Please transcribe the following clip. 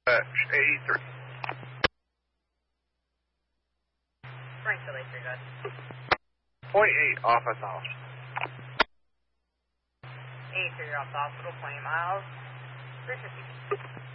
83. Frank to Lake 3, good. Point 8, off at the hospital. 83, you're off the hospital, 20 miles, 350.